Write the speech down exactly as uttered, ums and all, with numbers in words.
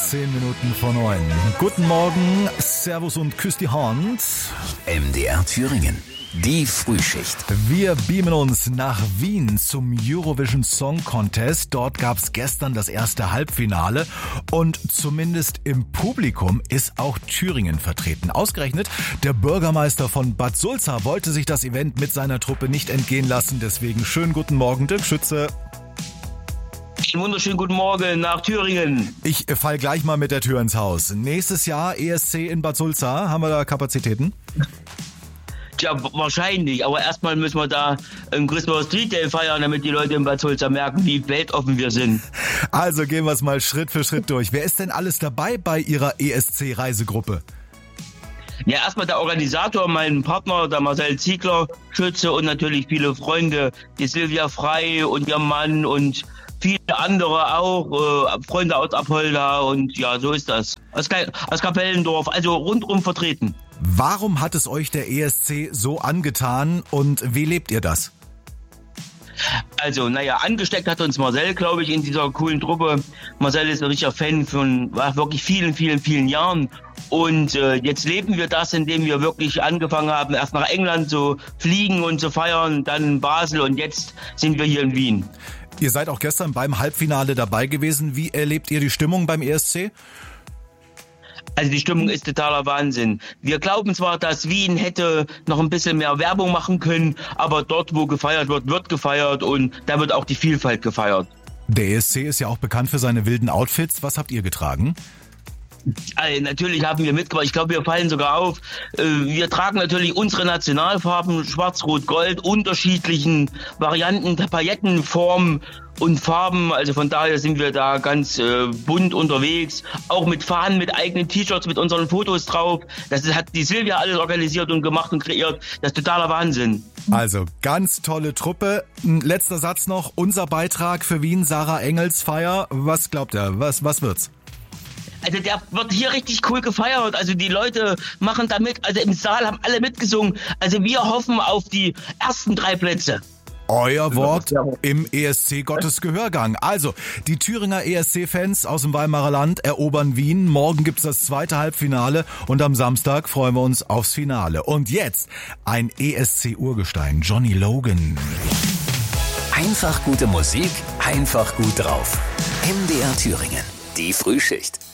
Zehn Minuten vor neun. Guten Morgen, Servus und Küss die Hand. M D R Thüringen, die Frühschicht. Wir beamen uns nach Wien zum Eurovision Song Contest. Dort gab es gestern das erste Halbfinale und zumindest im Publikum ist auch Thüringen vertreten. Ausgerechnet der Bürgermeister von Bad Sulza wollte sich das Event mit seiner Truppe nicht entgehen lassen. Deswegen schönen guten Morgen, Dirk Schütze. Einen wunderschönen guten Morgen nach Thüringen. Ich fall gleich mal mit der Tür ins Haus. Nächstes Jahr E S C in Bad Sulza. Haben wir da Kapazitäten? Tja, wahrscheinlich. Aber erstmal müssen wir da ein Christmas Street Day feiern, damit die Leute in Bad Sulza merken, wie weltoffen wir sind. Also gehen wir es mal Schritt für Schritt durch. Wer ist denn alles dabei bei Ihrer E S C-Reisegruppe? Ja, erstmal der Organisator, mein Partner, der Marcel Ziegler, Schütze und natürlich viele Freunde, die Silvia Frey und ihr Mann und viele andere auch, äh, Freunde aus Apolda und ja, so ist das. Aus, aus Kapellendorf, also rundum vertreten. Warum hat es euch der E S C so angetan und wie lebt ihr das? Also, naja, angesteckt hat uns Marcel, glaube ich, in dieser coolen Truppe. Marcel ist ein richtiger Fan von wirklich vielen, vielen, vielen Jahren. Und äh, jetzt leben wir das, indem wir wirklich angefangen haben, erst nach England zu fliegen und zu feiern, dann in Basel und jetzt sind wir hier in Wien. Ihr seid auch gestern beim Halbfinale dabei gewesen. Wie erlebt ihr die Stimmung beim E S C? Also die Stimmung ist totaler Wahnsinn. Wir glauben zwar, dass Wien hätte noch ein bisschen mehr Werbung machen können, aber dort, wo gefeiert wird, wird gefeiert und da wird auch die Vielfalt gefeiert. Der E S C ist ja auch bekannt für seine wilden Outfits. Was habt ihr getragen? Also natürlich haben wir mitgebracht, ich glaube, wir fallen sogar auf. Wir tragen natürlich unsere Nationalfarben, schwarz, rot, gold, unterschiedlichen Varianten, Pailletten, Formen und Farben. Also von daher sind wir da ganz äh, bunt unterwegs, auch mit Fahnen, mit eigenen T-Shirts, mit unseren Fotos drauf. Das hat die Silvia alles organisiert und gemacht und kreiert. Das ist totaler Wahnsinn. Also ganz tolle Truppe. Letzter Satz noch, unser Beitrag für Wien, Sarah Engelsfeier. Was glaubt ihr, was, was wird's? Also der wird hier richtig cool gefeiert. Also die Leute machen da mit. Also im Saal haben alle mitgesungen. Also wir hoffen auf die ersten drei Plätze. Euer Wort im E S C Gottes Gehörgang. Also, die Thüringer E S C-Fans aus dem Weimarer Land erobern Wien. Morgen gibt's das zweite Halbfinale und am Samstag freuen wir uns aufs Finale. Und jetzt ein E S C-Urgestein, Johnny Logan. Einfach gute Musik, einfach gut drauf. M D R Thüringen, die Frühschicht.